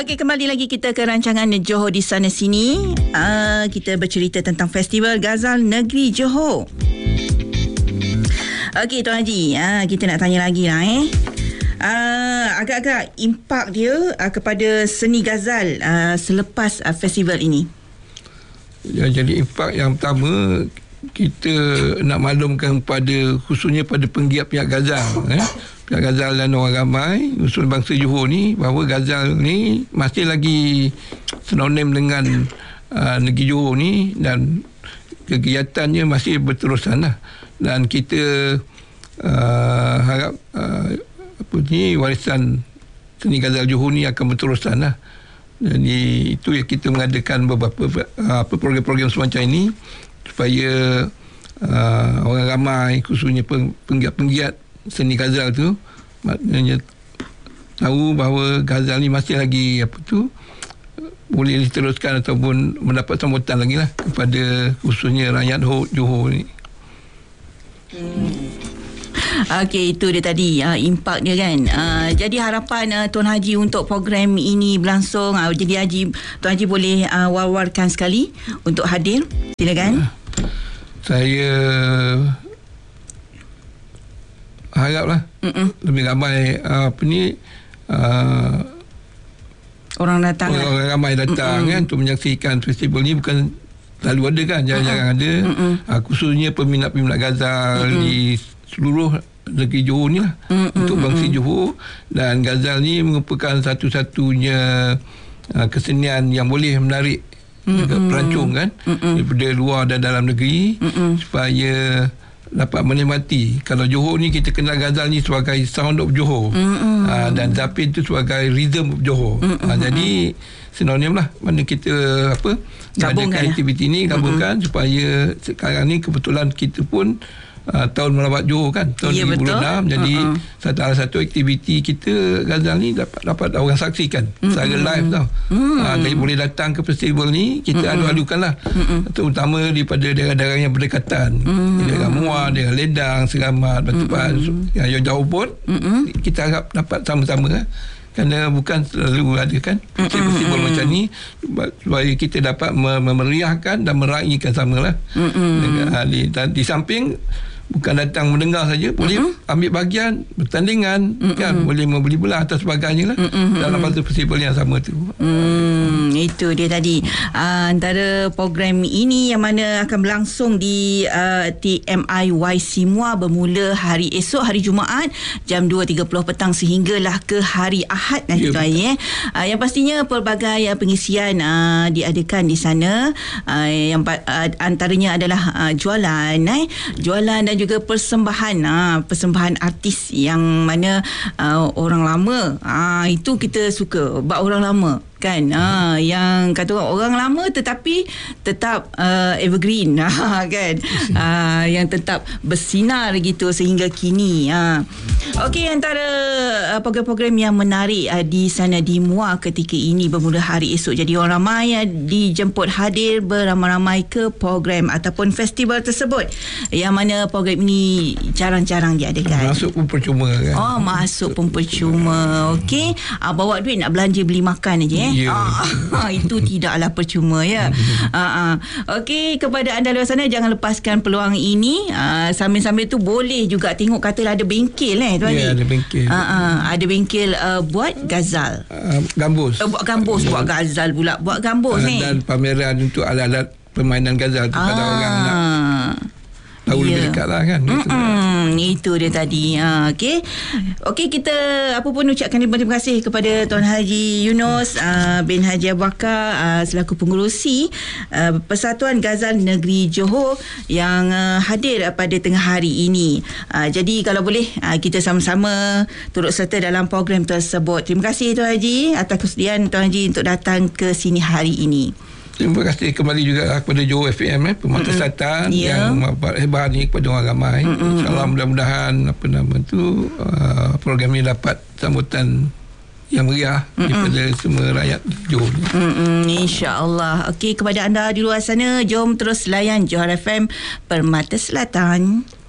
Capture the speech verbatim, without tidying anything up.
Okey, kembali lagi kita ke rancangan Johor di sana sini. Uh, kita bercerita tentang Festival Ghazal Negeri Johor. Okey Tuan Haji, uh, kita nak tanya lagi lah eh. Uh, agak-agak impak dia uh, kepada seni Ghazal uh, selepas uh, festival ini. Ya, jadi impak yang pertama, kita nak maklumkan pada khususnya pada penggiat pihak Ghazal eh. Pihak Ghazal dan orang ramai usul bangsa Johor ni, bahawa Ghazal ni masih lagi sinonim dengan uh, negeri Johor ni dan kegiatannya masih berterusan lah. Dan kita uh, harap uh, apa ni, warisan seni Ghazal Johor ni akan berterusan lah. Jadi itu yang kita mengadakan beberapa uh, apa program-program semacam ini supaya uh, orang ramai khususnya penggiat-penggiat seni Ghazal tu maknanya tahu bahawa Ghazal ni masih lagi apa tu boleh diteruskan ataupun mendapat sambutan lagi lah kepada khususnya rakyat Johor ni. Hmm. Okey, itu dia tadi uh, impak dia kan. Uh, jadi harapan uh, Tuan Haji untuk program ini berlangsung. Uh, jadi Haji, Tuan Haji boleh uh, war-warkan sekali untuk hadir. Silakan. Uh, saya haraplah Mm-mm. lebih ramai uh, apa ni uh, orang datang orang, orang ramai datang Mm-mm. kan untuk menyaksikan festival ni. Bukan selalu ada kan, jarang-jarang ada. Uh, khususnya peminat-peminat Ghazal Mm-mm. di seluruh negeri Johor ni lah, Mm-mm. untuk bangsa Johor. Dan Ghazal ni merupakan satu-satunya uh, kesenian yang boleh menarik Mm-mm. pelancong kan Mm-mm. daripada luar dan dalam negeri Mm-mm. supaya dapat menikmati. Kalau Johor ni kita kenal Ghazal ni sebagai sound of Johor, uh, dan Zapin tu sebagai rhythm of Johor. uh, jadi sinonim lah, mana kita apa gabungkan aktiviti ni gabungkan Mm-mm. supaya sekarang ni kebetulan kita pun Uh, tahun Melawat Johor kan, tahun ya, dua ribu enam. Jadi uh-uh. salah satu aktiviti kita Ghazal ni dapat dapat orang saksikan mm-hmm. secara live tau. Mm-hmm. Uh, jadi boleh datang ke festival ni, kita mm-hmm. adu-adukan lah, mm-hmm. terutama daripada daerah-daerah yang berdekatan, mm-hmm. daerah Muar, daerah Ledang, Seramat, Batu Pahat, mm-hmm. yang jauh pun mm-hmm. kita harap dapat sama-sama lah. Kerana bukan selalu ada kan festival mm-hmm. macam ni, supaya kita dapat memeriahkan dan meraihkan samalah. Mm-hmm. Di, di samping bukan datang mendengar saja, boleh mm-hmm. ambil bahagian pertandingan, mm-hmm. kan, boleh membeli belah atau sebagainya lah mm-hmm. dalam satu festival yang sama tu. Hmm, itu dia tadi uh, antara program ini yang mana akan berlangsung di uh, T M I Y C Muar bermula hari esok, hari Jumaat jam dua tiga puluh petang sehinggalah ke hari Ahad nanti, tuan ya. Uh, yang pastinya pelbagai uh, pengisian uh, diadakan di sana. Uh, yang uh, antaranya adalah uh, jualan, eh, jualan dan juga persembahan, uh, persembahan artis yang mana uh, orang lama, uh, itu kita suka bab orang lama kan, ha, yang kata orang, orang lama tetapi tetap uh, evergreen, ha, kan, ha, yang tetap bersinar gitu sehingga kini. Ha. Okey, antara uh, program-program yang menarik uh, di sana di Muar ketika ini bermula hari esok. Jadi orang ramai uh, dijemput hadir beramai-ramai ke program ataupun festival tersebut, yang mana program ini jarang-jarang diadakan. Masuk pun percuma kan. Oh, masuk pun percuma. Okey, uh, bawa duit nak belanja beli makan aja, eh. Yeah. Ah, itu tidaklah percuma ya. Ah, ah. Okey, kepada anda luar sana, jangan lepaskan peluang ini. Ah, sambil-sambil tu boleh juga tengok, katalah ada bengkel, eh tuan. Ya, yeah, ada bengkel. Ah, ah. Ada bengkel uh, buat Ghazal. Uh, gambus. Uh, buat gambus, yeah. Buat Ghazal pula, buat gambus, uh, ni. Dan pameran untuk alat-alat permainan Ghazal tu, pada ah. orang nak tahu yeah. lebih dekat lah kan. Itu dia tadi. Ha, okey. Okey, kita apa pun ucapkan terima kasih kepada Tuan Haji Yunus uh, bin Haji Abu Bakar uh, selaku pengerusi uh, Persatuan Ghazal Negeri Johor yang uh, hadir uh, pada tengah hari ini. Uh, jadi kalau boleh uh, kita sama-sama turut serta dalam program tersebut. Terima kasih Tuan Haji atas kesediaan Tuan Haji untuk datang ke sini hari ini. Terima kasih kembali juga kepada Johor F M, eh, Permata Selatan, yeah. yang membuat hebat ni kepada orang ramai. Mm-mm. InsyaAllah mudah-mudahan apa nama tu uh, program ini dapat sambutan yang meriah Mm-mm. daripada semua rakyat Johor. InsyaAllah. Okey, kepada anda di luar sana, jom terus layan Johor F M Permata Selatan.